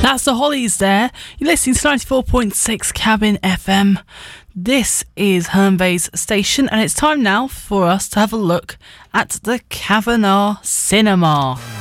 That's the Hollies there. You're listening to 94.6 Cabin FM. This is Herne Bay's station, and it's time now for us to have a look at the Kavanagh Cinema.